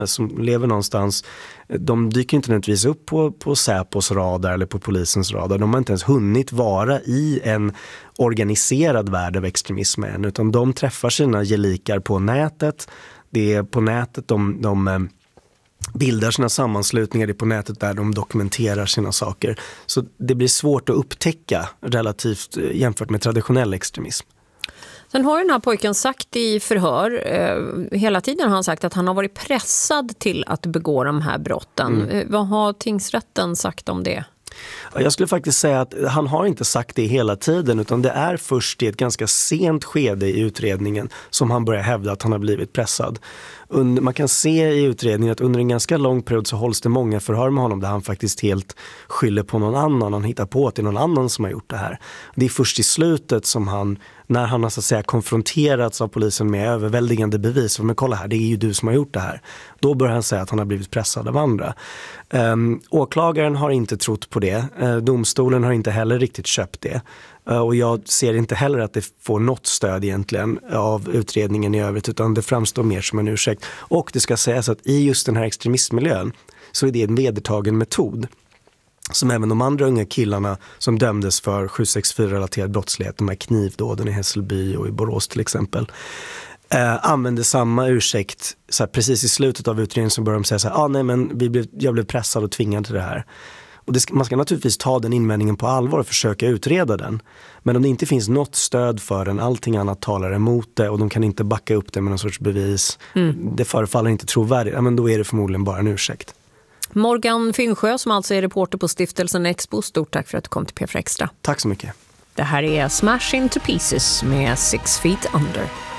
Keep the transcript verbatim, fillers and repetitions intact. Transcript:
som lever någonstans, de dyker inte nödvändigtvis upp på, på Säpos radar eller på polisens radar. De har inte ens hunnit vara i en organiserad värld av extremism än, utan de träffar sina gelikar på nätet. Det är på nätet de, de bildar sina sammanslutningar, det är på nätet där de dokumenterar sina saker. Så det blir svårt att upptäcka relativt jämfört med traditionell extremism. Sen har den här pojken sagt i förhör, eh, hela tiden har han sagt att han har varit pressad till att begå de här brotten. Mm. Eh, vad har tingsrätten sagt om det? Jag skulle faktiskt säga att han har inte sagt det hela tiden, utan det är först i ett ganska sent skede i utredningen som han börjar hävda att han har blivit pressad. Under, man kan se i utredningen att under en ganska lång period så hålls det många förhör med honom där han faktiskt helt skyller på någon annan. Han hittar på att det är någon annan som har gjort det här. Det är först i slutet som han, när han har så att säga konfronterats av polisen med överväldigande bevis, men kolla här, det är ju du som har gjort det här. Då börjar han säga att han har blivit pressad av andra. Um, åklagaren har inte trott på det. Uh, domstolen har inte heller riktigt köpt det. Uh, och jag ser inte heller att det får något stöd egentligen av utredningen i övrigt, utan det framstår mer som en ursäkt. Och det ska sägas att i just den här extremistmiljön så är det en vedertagen metod som även de andra unga killarna som dömdes för sju sex fyra-relaterad brottslighet, de här knivdåden i Hässelby och i Borås till exempel, eh, använde samma ursäkt. Så här, precis i slutet av utredningen så började de säga så här, ah, nej men vi blev, jag blev pressad och tvingad till det här. Och det ska, man ska naturligtvis ta den invändningen på allvar och försöka utreda den. Men om det inte finns något stöd för den, allting annat talar emot det och de kan inte backa upp det med någon sorts bevis, mm. det förefaller inte trovärdigt, ja, men då är det förmodligen bara en ursäkt. Morgan Finnsjö som alltså är reporter på Stiftelsen Expo, stort tack för att du kom till P fyra Extra. Tack så mycket. Det här är Smash Into Pieces med Six Feet Under.